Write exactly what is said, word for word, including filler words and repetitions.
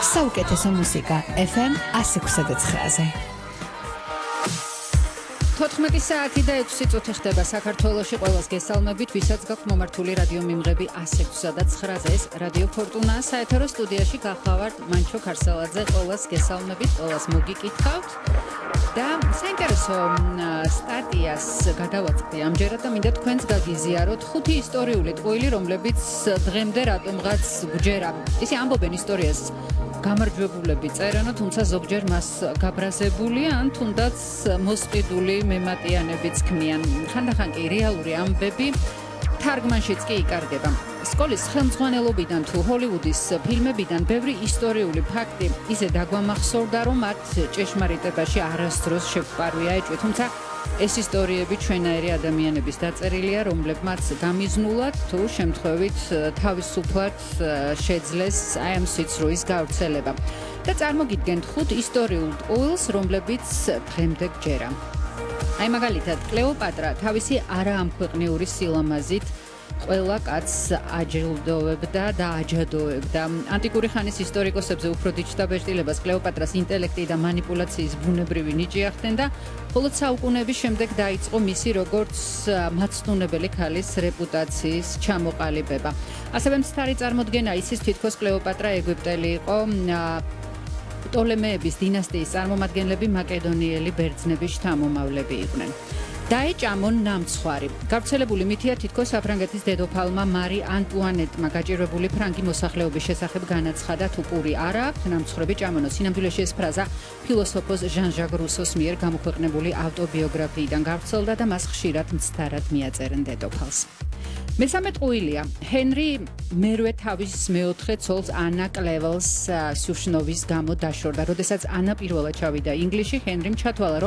საუკეთესო მუსიკა F M one oh six point nine-ზე. თოთხმეტი საათი და ექვსი წუთი ხდება საქართველოში. ყველას გესალმებით, ვისაც გაქვთ მომართული რადიო მიმღები one oh six point nine-ზე. ეს რადიო ფორტუნა საეთერო სტუდიაში გახლავართ მანჩო ქარსალაძე. ყველას გესალმებით, ყველას მოგიკითხავთ. და საინტერესო სტატიას გადავაწყდი ამჯერად და მინდა თქვენს გაგიზიაროთ ხუთი ისტორიული ტყუილი, რომლებიც დღემდე რატომღაც გვჯერა. ისე ამბობენ ისტორიას გამარჯვებულები წერანო, თუმცა ზოგჯერ მას გაბრაზებული ან თუნდაც მოსყიდული მემატიანებიც ქმნიან. ხანდახან კი რეალური ამბები თარგმანშიც კი იკარგება. სკოლის ხელმძღვანელობიდან თუ ჰოლივუდის ფილმებიდან ბევრი ისტორიული ფაქტი ისე დაგვამახსოვრდა, რომ მათ ჭეშმარიტებაში არასდროს შეგვყარვია ეჭვი. თუმცა ეს ისტორიები ჩვენაირი ადამიანების დაწერილია, რომლებმაც გამიზნულად თუ შემთხვევით თავისუფლად შეძლეს აი ამ სიცრუის გავრცელება. და წარმოგიდგენთ ხუთ ისტორიულ ტყუილს, რომლებიც დღემდე გჯერა. აი მაგალითად, კლეოპატრა თავისი არაამქვეყნიური სილამაზით ყველა კაცს აჯილდოვებდა და აჯადოებდა. ანტიკური ხანის ისტორიკოსებზე უფრო დიდ დაბეჭდილებას კლეოპატრას ინტელექტი და მანიპულაციის ბუნებრივი ნიჭი ახდენდა, ხოლო საუკუნეების შემდეგ დაიწყო მისი როგორც მაცნუნებელი ქალის რეპუტაციის ჩამოყალიბება. ასევე მცდარი წარმოდგენა ისის თითქოს კლეოპატრა ეგვიპტელი იყო, პტოლემეების დინასტიის წარმომადგენლები მაკედონიელი ბერძნების შთამომავლები იყვნენ. დაეჭამონ ნამცხვარი. გავრცელებული მითია თითქოს საფრანგეთის დედოფალმა მარი ანტუანეტმა გაჭირვებული ფრანგი მოსახლეობის შესახებ განაცხადა, თუ პური არა აქვთ ნამცხრები ჭამონო. სინამდვილეში ეს ფრაზა ფილოსოფოს ჟან-ჟაკ რუსოს მიერ გამოქვეყნებული ავტობიოგრაფიიდან გავრცელდა და მას ხშირად მცდარად მიაწერენ დედოფალს. მესამე ტყუილია. ჰენრი მერვე თავის მეოთხე ცოლს ანა კლეველს სუშნოვის გამო დაშორდა. როდესაც ანა პირველად ჩავიდა ინგლისში, ჰენრიმ ჩათვალა,